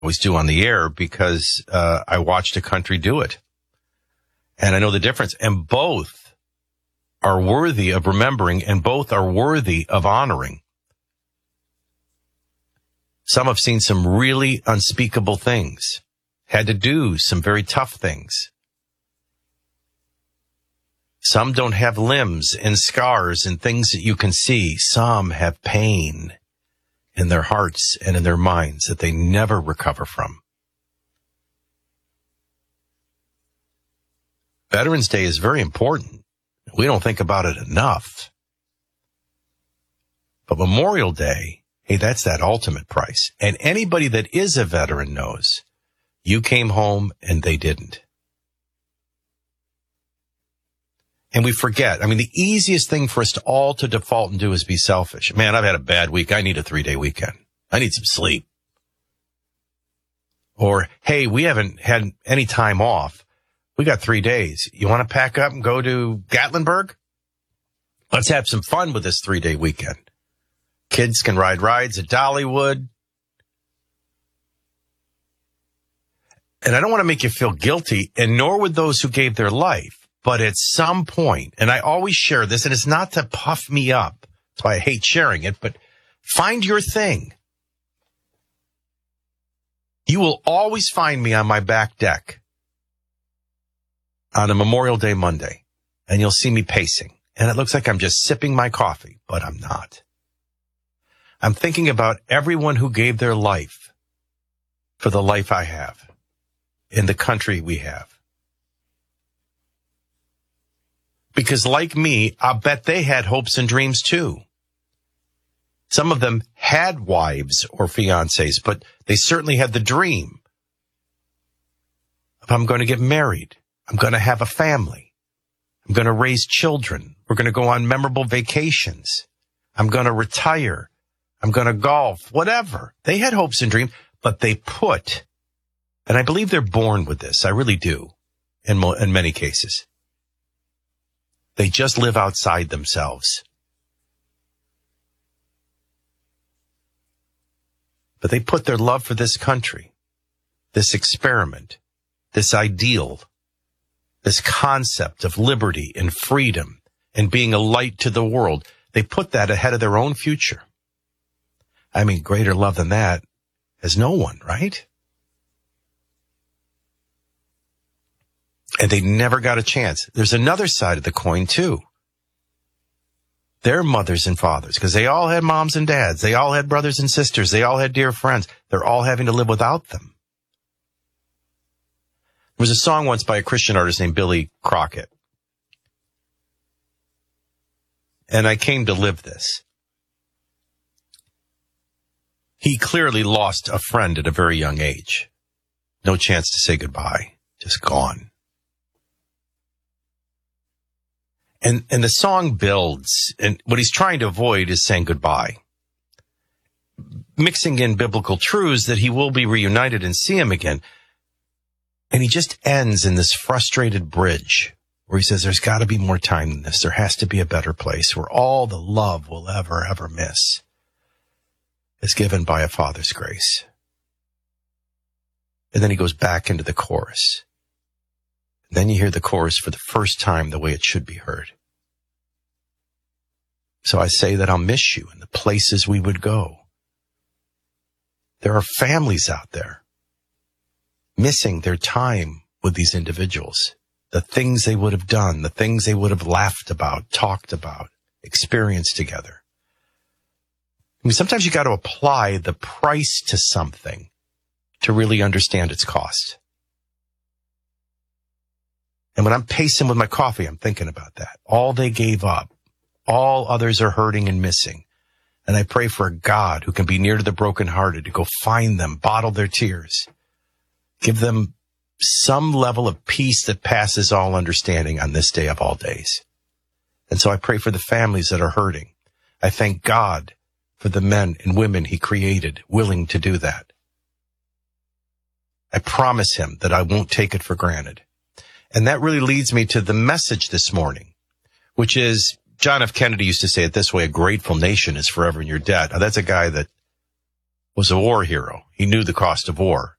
always do on the air because I watched a country do it. And I know the difference. And both are worthy of remembering, and both are worthy of honoring. Some have seen some really unspeakable things, had to do some very tough things. Some don't have limbs and scars and things that you can see. Some have pain in their hearts and in their minds that they never recover from. Veterans Day is very important. We don't think about it enough. But Memorial Day, hey, that's that ultimate price. And anybody that is a veteran knows you came home and they didn't. And we forget. I mean, the easiest thing for us to all to default and do is be selfish. Man, I've had a bad week. I need a 3-day weekend. I need some sleep. Or, hey, we haven't had any time off. We got 3 days. You want to pack up and go to Gatlinburg? Let's have some fun with this 3-day weekend. Kids can ride rides at Dollywood. And I don't want to make you feel guilty, and nor would those who gave their life. But at some point, and I always share this, and it's not to puff me up. That's why I hate sharing it, but find your thing. You will always find me on my back deck on a Memorial Day Monday, and you'll see me pacing. And it looks like I'm just sipping my coffee, but I'm not. I'm thinking about everyone who gave their life for the life I have, in the country we have. Because like me, I'll bet they had hopes and dreams too. Some of them had wives or fiancés, but they certainly had the dream of, I'm going to get married. I'm going to have a family. I'm going to raise children. We're going to go on memorable vacations. I'm going to retire. I'm going to golf, whatever. They had hopes and dreams, but they put, and I believe they're born with this. I really do in many cases. They just live outside themselves. But they put their love for this country, this experiment, this ideal, this concept of liberty and freedom and being a light to the world. They put that ahead of their own future. I mean, greater love than that has no one, right? And they never got a chance. There's another side of the coin, too. Their mothers and fathers, because they all had moms and dads. They all had brothers and sisters. They all had dear friends. They're all having to live without them. There was a song once by a Christian artist named Billy Crockett. And I came to live this. He clearly lost a friend at a very young age. No chance to say goodbye. Just gone. And the song builds, and what he's trying to avoid is saying goodbye. Mixing in biblical truths that he will be reunited and see him again. And he just ends in this frustrated bridge where he says, there's got to be more time than this. There has to be a better place where all the love we'll ever miss is given by a Father's grace. And then he goes back into the chorus. Then you hear the chorus for the first time the way it should be heard. So I say that I'll miss you in the places we would go. There are families out there missing their time with these individuals, the things they would have done, the things they would have laughed about, talked about, experienced together. I mean, sometimes you got to apply the price to something to really understand its cost. And when I'm pacing with my coffee, I'm thinking about that. All they gave up. All others are hurting and missing. And I pray for a God who can be near to the brokenhearted to go find them, bottle their tears, give them some level of peace that passes all understanding on this day of all days. And so I pray for the families that are hurting. I thank God for the men and women he created willing to do that. I promise him that I won't take it for granted. And that really leads me to the message this morning, which is, John F. Kennedy used to say it this way, a grateful nation is forever in your debt. Now, that's a guy that was a war hero. He knew the cost of war.